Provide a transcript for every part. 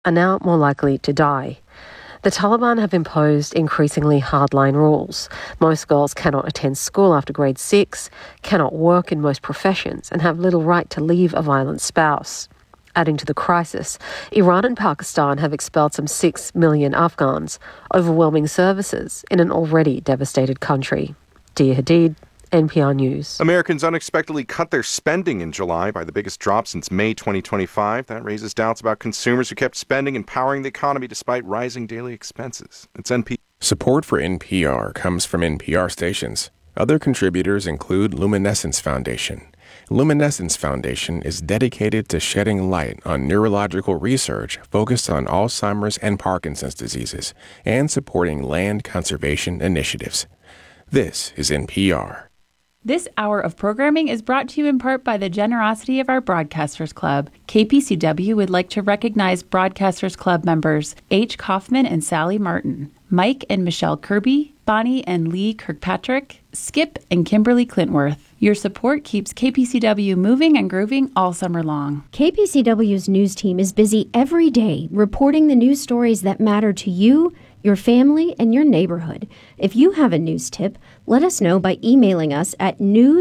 are now more likely to die. The Taliban have imposed increasingly hardline rules. Most girls cannot attend school after grade 6, cannot work in most professions, and have little right to leave a violent spouse. Adding to the crisis, Iran and Pakistan have expelled some 6 million Afghans, overwhelming services in an already devastated country. Dia Hadid, NPR News. Americans unexpectedly cut their spending in July by the biggest drop since May 2025. That raises doubts about consumers who kept spending and powering the economy despite rising daily expenses. It's NPR. Support for NPR comes from NPR stations. Other contributors include Luminescence Foundation. Luminescence Foundation is dedicated to shedding light on neurological research focused on Alzheimer's and Parkinson's diseases and supporting land conservation initiatives. This is NPR. This hour of programming is brought to you in part by the generosity of our Broadcasters Club. KPCW would like to recognize Broadcasters Club members H. Kaufman and Sally Martin, Mike and Michelle Kirby, Bonnie and Lee Kirkpatrick, Skip and Kimberly Clintworth. Your support keeps KPCW moving and grooving all summer long. KPCW's news team is busy every day reporting the news stories that matter to you, your family, and your neighborhood. If you have a news tip, let us know by emailing us at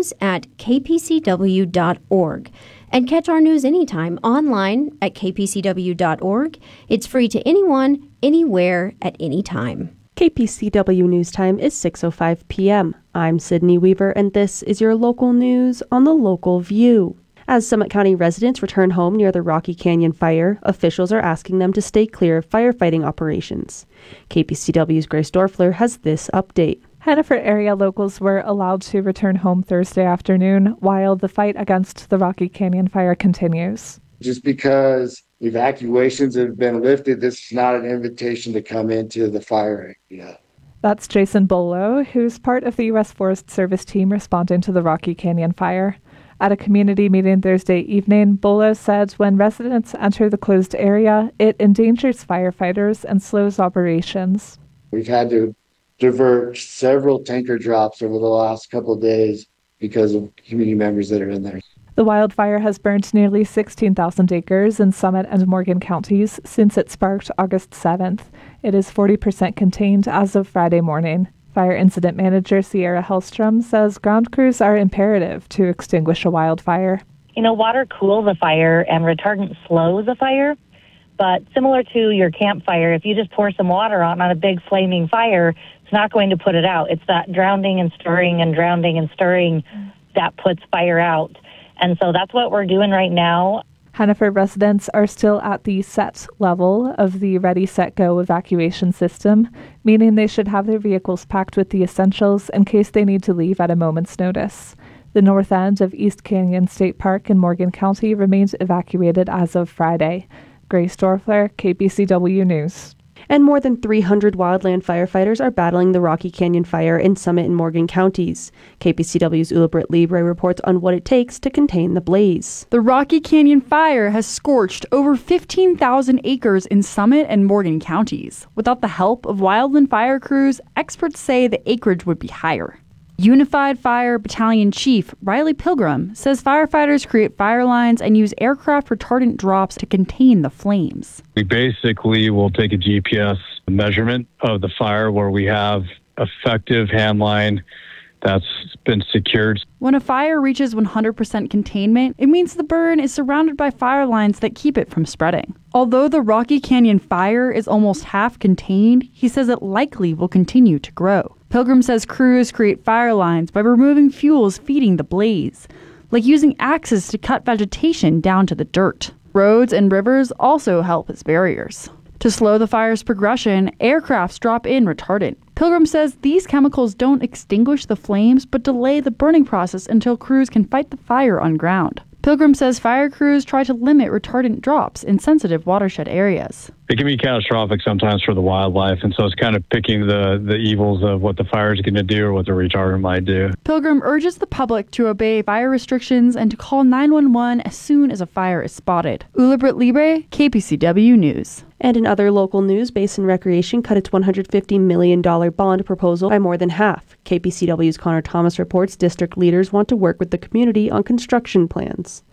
news@kpcw.org. And catch our news anytime online at kpcw.org. It's free to anyone, anywhere, at any time. KPCW News Time is 6:05 p.m. I'm Sydney Weaver, and this is your local news on the Local View. As Summit County residents return home near the Rocky Canyon fire, officials are asking them to stay clear of firefighting operations. KPCW's Grace Dorfler has this update. Hannaford area locals were allowed to return home Thursday afternoon while the fight against the Rocky Canyon fire continues. Just because evacuations have been lifted, this is not an invitation to come into the fire area. That's Jason Bolo, who's part of the U.S. Forest Service team responding to the Rocky Canyon fire. At a community meeting Thursday evening, Bolo said when residents enter the closed area, it endangers firefighters and slows operations. We've had to divert several tanker drops over the last couple of days because of community members that are in there. The wildfire has burned nearly 16,000 acres in Summit and Morgan counties since it sparked August 7th. It is 40% contained as of Friday morning. Fire Incident Manager Sierra Hellstrom says ground crews are imperative to extinguish a wildfire. Water cools a fire and retardant slows a fire. But similar to your campfire, if you just pour some water on a big flaming fire, it's not going to put it out. It's that drowning and stirring and drowning and stirring that puts fire out. And so that's what we're doing right now. Hannaford residents are still at the set level of the Ready, Set, Go evacuation system, meaning they should have their vehicles packed with the essentials in case they need to leave at a moment's notice. The north end of East Canyon State Park in Morgan County remains evacuated as of Friday. Grace Dorfler, KPCW News. And more than 300 wildland firefighters are battling the Rocky Canyon fire in Summit and Morgan counties. KPCW's Ula Britt Libre reports on what it takes to contain the blaze. The Rocky Canyon fire has scorched over 15,000 acres in Summit and Morgan counties. Without the help of wildland fire crews, experts say the acreage would be higher. Unified Fire Battalion Chief Riley Pilgrim says firefighters create fire lines and use aircraft retardant drops to contain the flames. We basically will take a GPS measurement of the fire where we have effective hand line that's been secured. When a fire reaches 100% containment, it means the burn is surrounded by fire lines that keep it from spreading. Although the Rocky Canyon fire is almost half contained, he says it likely will continue to grow. Pilgrim says crews create fire lines by removing fuels feeding the blaze, like using axes to cut vegetation down to the dirt. Roads and rivers also help as barriers. To slow the fire's progression, aircrafts drop in retardant. Pilgrim says these chemicals don't extinguish the flames but delay the burning process until crews can fight the fire on ground. Pilgrim says fire crews try to limit retardant drops in sensitive watershed areas. It can be catastrophic sometimes for the wildlife, and so it's kind of picking the evils of what the fire is going to do or what the retardant might do. Pilgrim urges the public to obey fire restrictions and to call 911 as soon as a fire is spotted. Ula Britt Libre, KPCW News. And in other local news, Basin Recreation cut its $150 million bond proposal by more than half. KPCW's Connor Thomas reports district leaders want to work with the community on construction plans.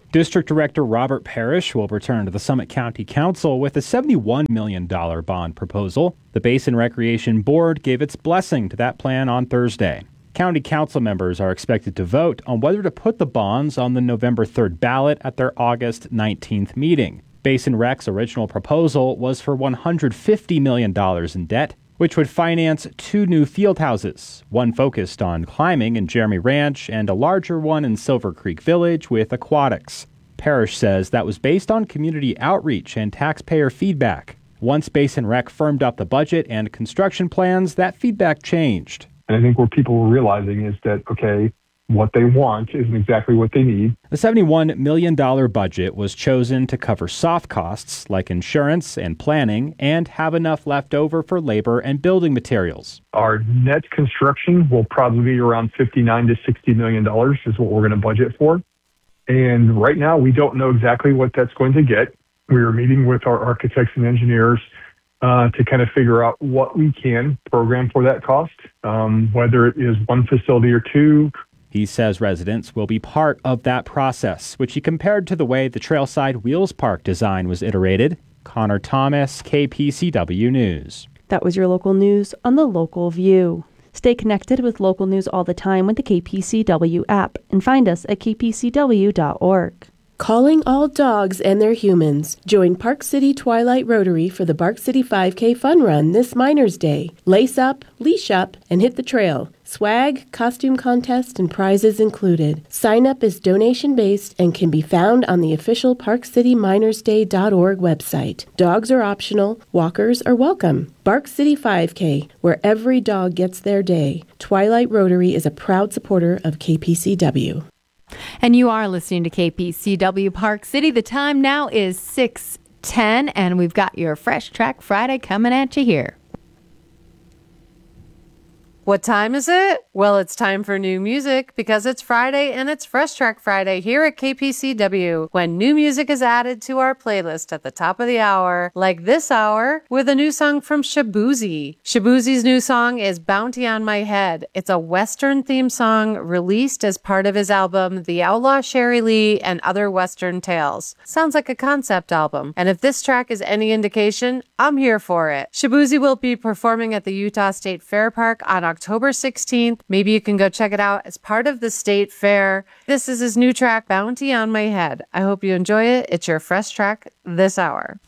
District Director Robert Parrish will return to the Summit County Council with a $71 million bond proposal. The Basin Recreation Board gave its blessing to that plan on Thursday. County council members are expected to vote on whether to put the bonds on the November 3rd ballot at their August 19th meeting. Basin Rec's original proposal was for $150 million in debt, which would finance 2 new field houses, one focused on climbing in Jeremy Ranch and a larger one in Silver Creek Village with aquatics. Parrish says that was based on community outreach and taxpayer feedback. Once Basin Rec firmed up the budget and construction plans, that feedback changed. And I think what people were realizing is that, okay, what they want isn't exactly what they need. The $71 million budget was chosen to cover soft costs like insurance and planning and have enough left over for labor and building materials. Our net construction will probably be around $59 to $60 million is what we're going to budget for. And right now, we don't know exactly what that's going to get. We are meeting with our architects and engineers to kind of figure out what we can program for that cost, whether it is one facility or 2. He says residents will be part of that process, which he compared to the way the Trailside Wheels Park design was iterated. Connor Thomas, KPCW News. That was your local news on the Local View. Stay connected with local news all the time with the KPCW app and find us at kpcw.org. Calling all dogs and their humans. Join Park City Twilight Rotary for the Bark City 5K Fun Run this Miners Day. Lace up, leash up, and hit the trail. Swag, costume contest, and prizes included. Sign up is donation-based and can be found on the official ParkCityMinersDay.org website. Dogs are optional. Walkers are welcome. Bark City 5K, where every dog gets their day. Twilight Rotary is a proud supporter of KPCW. And you are listening to KPCW Park City. The time now is 6:10, and we've got your Fresh Track Friday coming at you here. What time is it? Well, it's time for new music because it's Friday and it's Fresh Track Friday here at KPCW when new music is added to our playlist at the top of the hour, like this hour with a new song from Shaboozey. Shaboozey's new song is Bounty on My Head. It's a Western theme song released as part of his album The Outlaw Sherry Lee and Other Western Tales. Sounds like a concept album. And if this track is any indication, I'm here for it. Shaboozey will be performing at the Utah State Fair Park on October 16th. Maybe you can go check it out as part of the state fair. This is his new track, Bounty on My Head. I hope you enjoy it. It's your Fresh Track this hour.